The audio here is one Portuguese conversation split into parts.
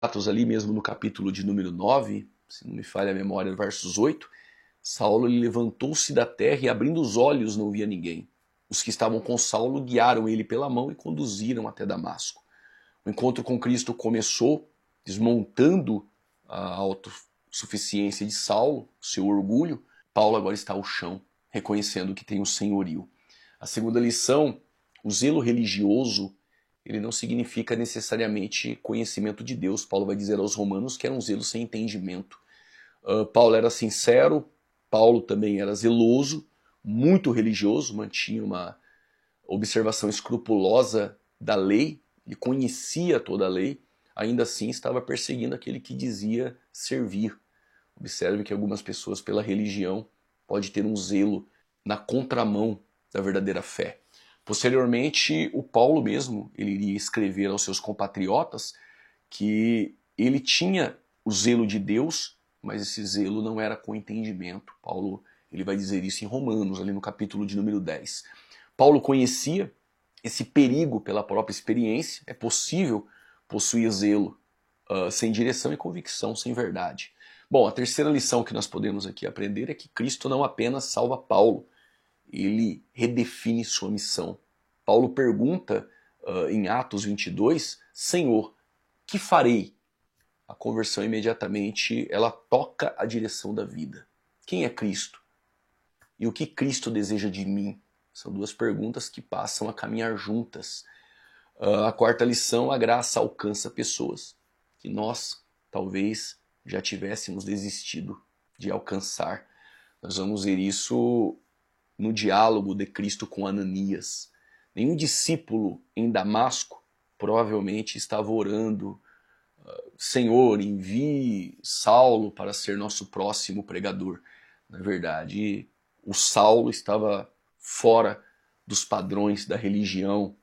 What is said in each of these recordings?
Atos ali mesmo no capítulo de número 9, se não me falha a memória, versos 8, Saulo levantou-se da terra e abrindo os olhos não via ninguém. Os que estavam com Saulo guiaram ele pela mão e conduziram até Damasco. O encontro com Cristo começou desmontando a autossuficiência de Saulo, seu orgulho. Paulo agora está ao chão, reconhecendo que tem o senhorio. A segunda lição, o zelo religioso, ele não significa necessariamente conhecimento de Deus. Paulo vai dizer aos romanos que era um zelo sem entendimento. Paulo era sincero, Paulo também era zeloso, muito religioso, mantinha uma observação escrupulosa da lei, ele conhecia toda a lei, ainda assim estava perseguindo aquele que dizia servir. Observe que algumas pessoas, pela religião, pode ter um zelo na contramão da verdadeira fé. Posteriormente, o Paulo mesmo, ele iria escrever aos seus compatriotas que ele tinha o zelo de Deus, mas esse zelo não era com entendimento. Paulo, ele vai dizer isso em Romanos, ali no capítulo de número 10. Paulo conhecia esse perigo pela própria experiência. É possível possuir zelo sem direção e convicção, sem verdade. Bom, a terceira lição que nós podemos aqui aprender é que Cristo não apenas salva Paulo, ele redefine sua missão. Paulo pergunta em Atos 22, Senhor, que farei? A conversão imediatamente, ela toca a direção da vida. Quem é Cristo? E o que Cristo deseja de mim? São duas perguntas que passam a caminhar juntas. A quarta lição, a graça alcança pessoas que nós, talvez, já tivéssemos desistido de alcançar. Nós vamos ver isso no diálogo de Cristo com Ananias. Nenhum discípulo em Damasco provavelmente estava orando, Senhor, envie Saulo para ser nosso próximo pregador. Na verdade, o Saulo estava fora dos padrões da religião.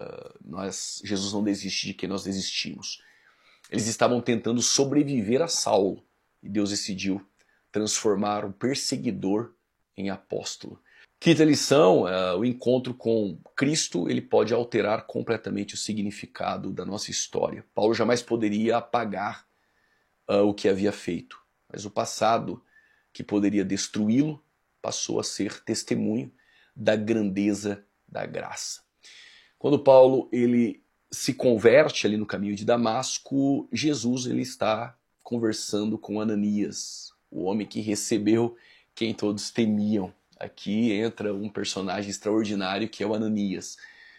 Jesus não desiste de que nós desistimos. Eles estavam tentando sobreviver a Saulo e Deus decidiu transformar um perseguidor em apóstolo. Quinta lição, o encontro com Cristo, ele pode alterar completamente o significado da nossa história. Paulo jamais poderia apagar o que havia feito, mas o passado que poderia destruí-lo passou a ser testemunho da grandeza da graça. Quando Paulo ele se converte ali no caminho de Damasco, Jesus ele está conversando com Ananias, o homem que recebeu quem todos temiam. Aqui entra um personagem extraordinário que é o Ananias.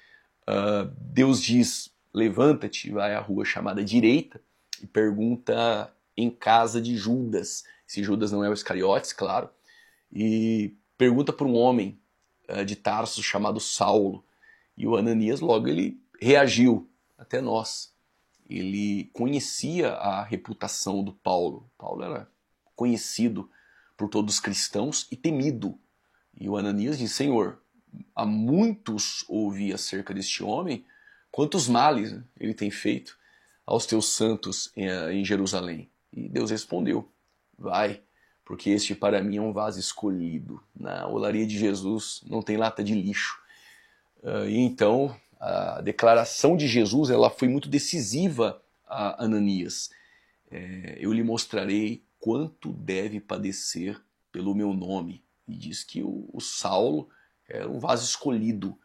Deus diz, levanta-te, vai à rua chamada direita e pergunta em casa de Judas. Se Judas não é o Iscariotes, claro. E pergunta para um homem de Tarso chamado Saulo. E o Ananias logo ele reagiu até nós. Ele conhecia a reputação do Paulo. Paulo era conhecido por todos os cristãos e temido. E o Ananias diz, Senhor, há muitos ouvi acerca deste homem, quantos males ele tem feito aos teus santos em Jerusalém. E Deus respondeu, vai, porque este para mim é um vaso escolhido. Na olaria de Jesus não tem lata de lixo. E então a declaração de Jesus ela foi muito decisiva a Ananias. Eu lhe mostrarei quanto deve padecer pelo meu nome. E diz que o Saulo era um vaso escolhido.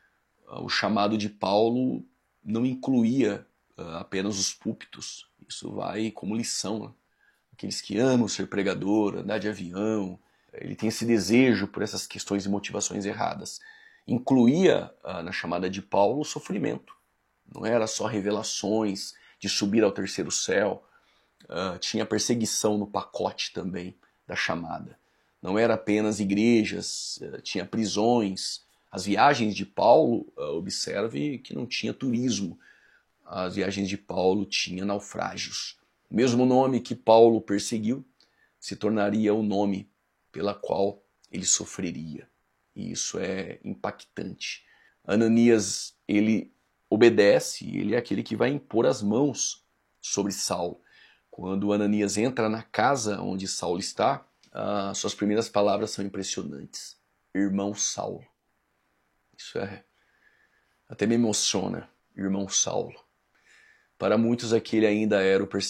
O chamado de Paulo não incluía apenas os púlpitos. Isso vai como lição. Aqueles que amam ser pregador, andar de avião, ele tem esse desejo por essas questões e motivações erradas. Incluía na chamada de Paulo o sofrimento. Não era só revelações de subir ao terceiro céu. Tinha perseguição no pacote também da chamada. Não era apenas igrejas, tinha prisões. As viagens de Paulo, observe que não tinha turismo. As viagens de Paulo tinham naufrágios. O mesmo nome que Paulo perseguiu se tornaria o nome pela qual ele sofreria. E isso é impactante. Ananias, ele obedece, ele é aquele que vai impor as mãos sobre Saulo. Quando Ananias entra na casa onde Saulo está, suas primeiras palavras são impressionantes. Irmão Saulo. Isso até me emociona. Irmão Saulo. Para muitos aquele ainda era o